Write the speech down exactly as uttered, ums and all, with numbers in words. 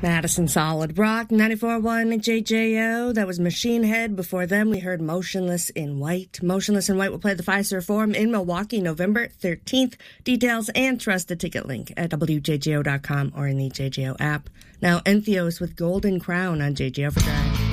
Madison Solid Rock, ninety-four point one J J O. That was Machine Head. Before them, we heard Motionless in White. Motionless in White will play the Fiserv Forum in Milwaukee, November thirteenth. Details and trust the ticket link at W J J O dot com or in the J J O app. Now, Entheos with Golden Crown on J J Overdrive.